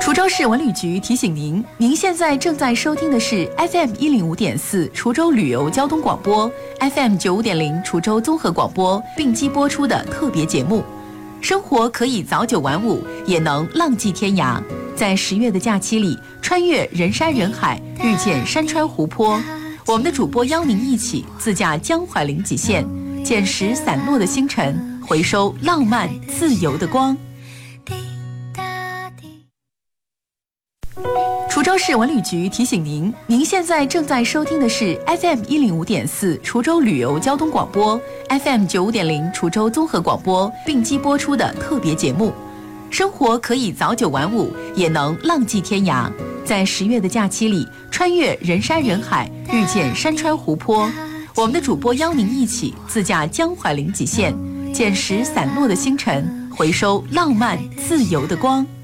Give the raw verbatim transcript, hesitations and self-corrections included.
滁州市文旅局提醒您，您现在正在收听的是 F M 一零五点四滁州旅游交通广播 ，F M 九五点零滁州综合广播并机播出的特别节目。生活可以早九晚五，也能浪迹天涯。在十月的假期里，穿越人山人海，遇见山川湖泊。我们的主播邀您一起自驾江淮临济县，捡拾散落的星辰，回收浪漫自由的光。滁州市文旅局提醒您，您现在正在收听的是 F M 一零五点四滁州旅游交通广播 ，F M 九五点零滁州综合广播并机播出的特别节目。生活可以早九晚五，也能浪迹天涯。在十月的假期里，穿越人山人海，遇见山川湖泊。我们的主播邀您一起自驾江淮临济县，捡拾散落的星辰，回收浪漫自由的光。